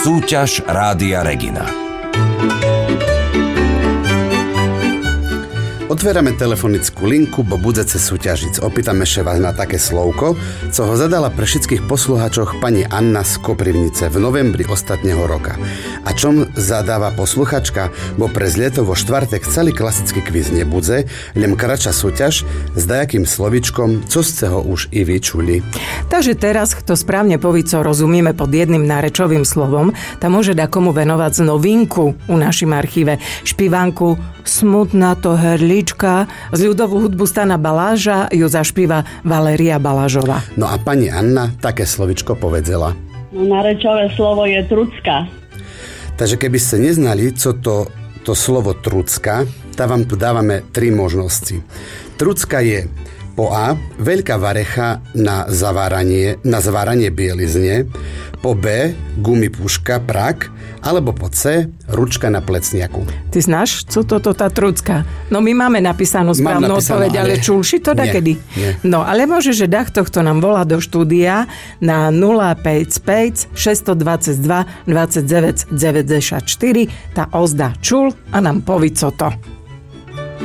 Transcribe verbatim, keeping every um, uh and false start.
Súťaž Rádia Regina. Otvierame telefonickú linku, bo budete súťažiť. Opýtame sa vás na také slovko, co ho zadala pre všetkých poslucháčoch pani Anna z Koprivnice v novembri ostatného roka. A čom zadáva posluchačka, bo prez leto vo štvrtek celý klasický kvíz nebudze, len kratšia súťaž s dajakým slovičkom, co ste ho už i vyčuli. Takže teraz, kto správne poví, co rozumieme pod jedným nárečovým slovom, tam môže da komu venovať novinku u našim archíve. Špivánku Smutná to herlička z ľudovú hudbu Stana Baláža ju zašpíva Valéria Balážová. No a pani Anna také slovičko povedzela. No nárečové slovo je trucka. Takže keby ste neznali, co to, to slovo trucka, tak vám tu dávame tri možnosti. Trucka je po A veľká varecha na zaváranie, na zaváranie bielizne, po B gumipuška, prak, alebo po C ručka na plecniaku. Ty znáš, co toto tá trucka? No my máme napísanú správnu odpoveď, ale, ale čulši to dakedy? Nie. No, ale môže, že dach tohto nám volá do štúdia na nula päť päť šesť dva dva dvadsaťdeväť deväťdesiatštyri, tá ozda čul a nám poví, co to.